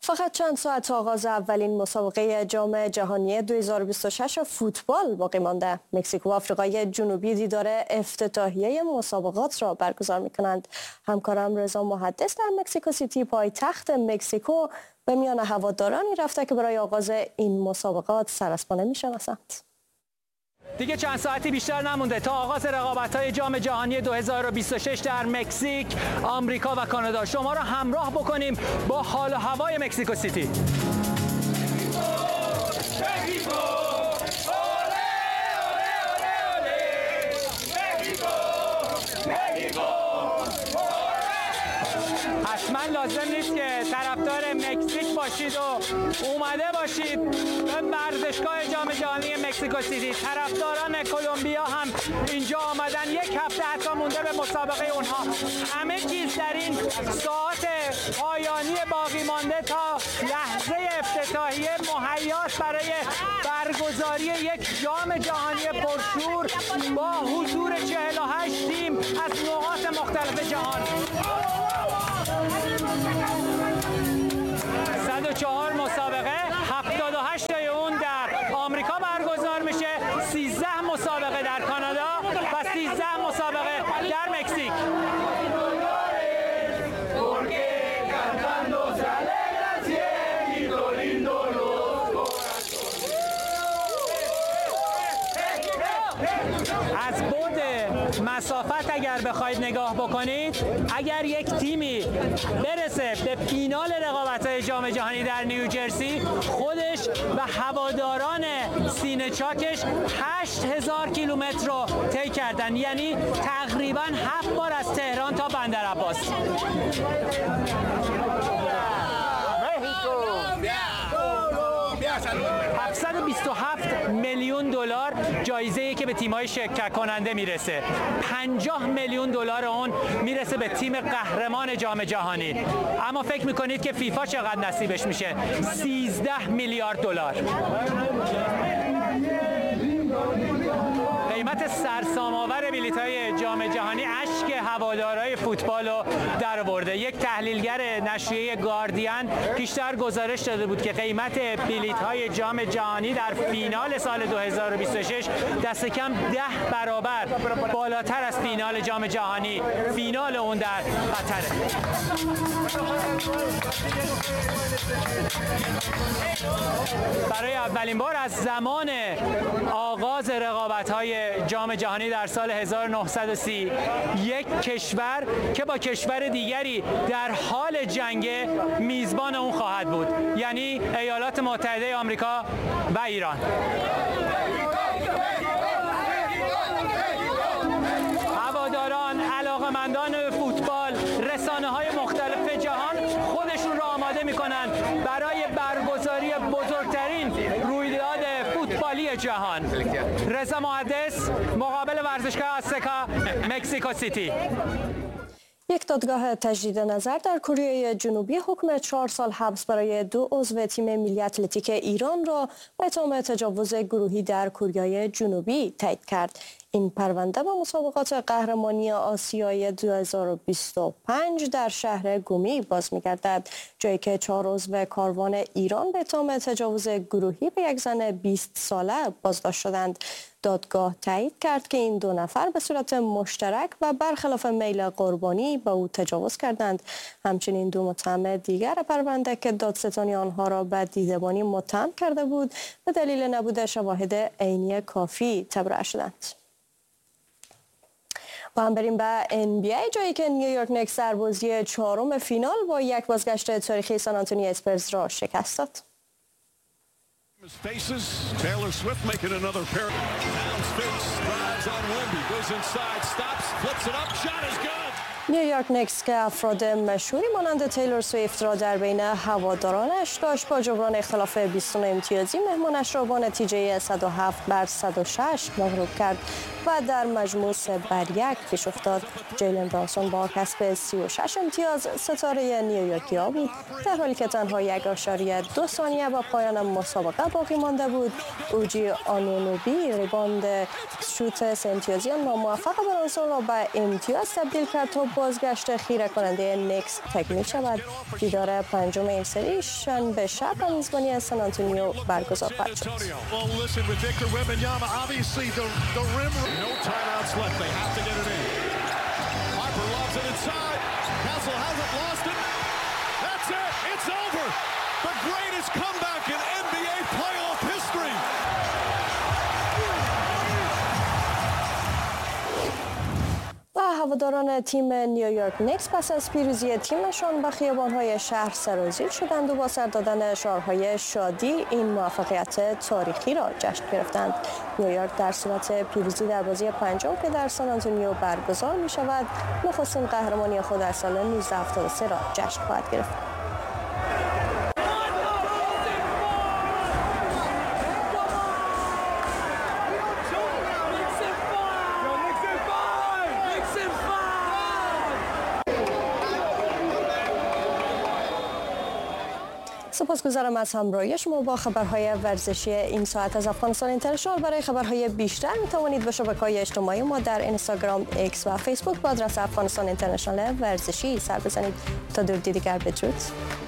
فقط چند ساعت آغاز اولین مسابقه جام جهانی 2026 فوتبال باقی مانده. مکزیک و آفریقای جنوبی دیدار افتتاحیه مسابقات را برگزار می‌کنند. همکارم رضا محدث در مکزیکو سیتی پایتخت مکزیکو به میان هوادارانی رفته که برای آغاز این مسابقات سراسپانه می‌شناسند. دیگه چند ساعتی بیشتر نمونده تا آغاز رقابت‌های جام جهانی 2026 در مکزیک، آمریکا و کانادا. شما را همراه بکنیم با حال و هوای مکزیکو سیتی. حتما لازم نیست که طرفدار مکزیک باشید و اومده باشید به ورزشگاه جام جهانی مکزیکو سیتی. طرفداران کلمبیا هم اینجا آمدن، یک هفته حتی مونده به مسابقه اونها. همه چیز در این ساعت پایانی باقی مانده تا لحظه افتتاحیه مهیاست برای برگزاری یک جام جهانی پرشور با حضور 48 تیم از نقاط مختلف جهان. 104 مسابقه، 78 تای اون در آمریکا برگزار میشه، 13 مسابقه در کانادا و 13 مسابقه در مکزیک. از بعد مسافت اگر بخواید نگاه بکنید، اگر یک تیمی برسه به فینال رقابت‌های جام جهانی در نیوجرسی، خودش و هواداران سینه چاکش 8000 کیلومتر رو طی کردن، یعنی تقریباً 7 بار از تهران تا بندرعباس. 727 میلیون دلار جایزه‌ای که به تیم‌های شرکت کننده میرسه. 50 میلیون دلار اون میرسه به تیم قهرمان جام جهانی. اما فکر میکنید که فیفا چقدر نصیبش میشه؟ 13 میلیارد دلار. قیمت سرسام‌آور بلیط‌های جام جهانی اشک هوادارهای فوتبال رو درآورده. یک تحلیلگر نشریه گاردین پیشتر گزارش داده بود که قیمت بلیط‌های جام جهانی در فینال سال 2026 دست کم 10 برابر بالاتر از فینال جام جهانی، فینال اون در قطره. برای اولین بار از زمان آغاز رقابت‌های جام جهانی در سال 1930 یک کشور که با کشور دیگری در حال جنگ میزبان اون خواهد بود، یعنی ایالات متحده آمریکا و ایران. هواداران، علاقه‌مندان فوتبال، رسانه‌های مختلف جهان خودشون را آماده می‌کنند برای برگزاری بزرگترین رویداد فوتبالی جهان. رضا محدث، مقابل ورزشگاه آزتکا، مکزیکو سیتی. یک دادگاه تجدید نظر در کره جنوبی حکم 4 سال حبس برای 2 عضو تیم ملی اتلتیک ایران را به اتهام تجاوز گروهی در کره جنوبی تایید کرد. این پرونده با مسابقات قهرمانی آسیای 2025 در شهر گومی باز می‌گردد، جایی که 4 عضو کاروان ایران به اتهام تجاوز گروهی به یک زن 20 ساله بازداشت شدند. دادگاه تایید کرد که این 2 نفر به صورت مشترک و برخلاف میل قربانی به او تجاوز کردند. همچنین 2 متهم دیگر پرونده که دادستانی آنها را به دیدبانی متهم کرده بود، به دلیل نبود شواهد عینی کافی تبرئه شدند. با هم بریم به NBA، جایی که نیویورک نیکس در بازی 4م فینال با یک بازگشت تاریخی سان آنتونی اسپرز را شکست داد. نیویورک نیکس که افراد مشهوری مانند تیلور سویفت را در بین هوادارانش داشت، با جبران اختلاف 29 امتیازی مهمانش را با نتیجه 107 بر 106 مغلوب کرد و در مجموع 3-1 پیش افتاد. جیلن برانسون با کسب 36 امتیاز ستاره نیویورکیا بود، در حالی که تنها 1.2 ثانیه با پایان مسابقه باقی مانده بود. اوجی آنونوبی ریباند شوت 3 امتیازی ناموفق برانسون را به امتیاز تبدیل کرد تا بازگشت خیره کننده نیکس تکمیل شود. دیدار پنجم این سری شنبه شب به میزبانی سن آنتونیو برگزار خواهد شد. هواداران تیم نیویورک نیکس پس از پیروزی تیمشان به خیابان‌های شهر سرازیر شدند و با سر دادن شعارهای شادی این موفقیت تاریخی را جشن گرفتند. نیویورک در صورت پیروزی در بازی پنجم که در سان آنتونیو برگزار می شود نخستین قهرمانی خود در سال 1973 را جشن خواهد گرفت. سپاسگزارم از همراهی شما با خبرهای ورزشی این ساعت از افغانستان اینترنشنال. برای خبرهای بیشتر می توانید به شبکه‌های اجتماعی ما در اینستاگرام، ایکس و فیسبوک با آدرس افغانستان اینترنشنال ورزشی سر بزنید. تا درودی دیگر، بدرود.